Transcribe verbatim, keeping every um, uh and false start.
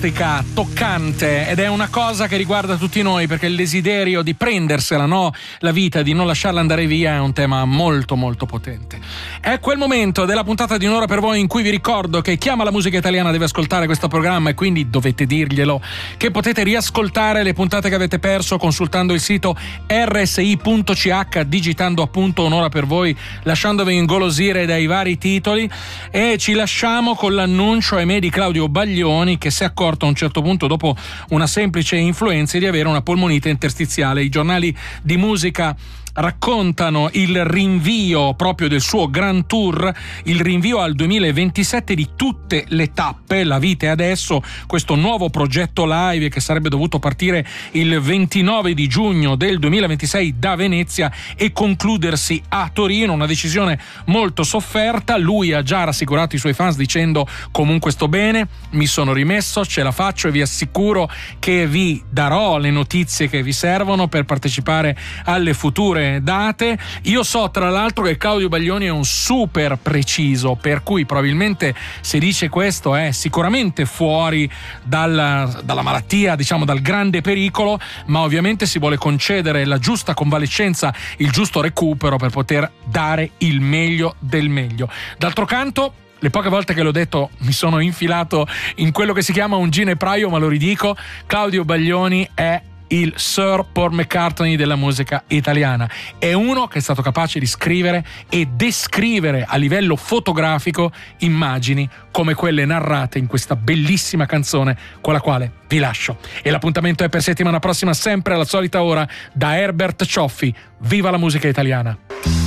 toccante, ed è una cosa che riguarda tutti noi, perché il desiderio di prendersela, no? La vita, di non lasciarla andare via, è un tema molto molto potente. È quel momento della puntata di Un'ora per voi in cui vi ricordo che chi ama la musica italiana deve ascoltare questo programma, e quindi dovete dirglielo che potete riascoltare le puntate che avete perso consultando il sito erre esse i punto ci acca, digitando appunto Un'ora per voi, lasciandovi ingolosire dai vari titoli. E ci lasciamo con l'annuncio, ahimè, di Claudio Baglioni, che si è accorto a un certo punto, dopo una semplice influenza, di avere una polmonite interstiziale. I giornali di musica raccontano il rinvio proprio del suo Grand Tour, il rinvio al duemilaventisette di tutte le tappe. La vita è adesso, questo nuovo progetto live che sarebbe dovuto partire il ventinove di giugno del duemilaventisei da Venezia e concludersi a Torino, una decisione molto sofferta. Lui ha già rassicurato i suoi fans dicendo: comunque sto bene, mi sono rimesso, ce la faccio e vi assicuro che vi darò le notizie che vi servono per partecipare alle future date. Io so tra l'altro che Claudio Baglioni è un super preciso, per cui probabilmente se dice questo è sicuramente fuori dal, dalla malattia, diciamo dal grande pericolo, ma ovviamente si vuole concedere la giusta convalescenza, il giusto recupero per poter dare il meglio del meglio. D'altro canto, le poche volte che l'ho detto mi sono infilato in quello che si chiama un ginepraio, ma lo ridico: Claudio Baglioni è il Sir Paul McCartney della musica italiana. È uno che è stato capace di scrivere e descrivere a livello fotografico immagini come quelle narrate in questa bellissima canzone con la quale vi lascio. E l'appuntamento è per settimana prossima, sempre alla solita ora, da Herbert Cioffi. Viva la musica italiana!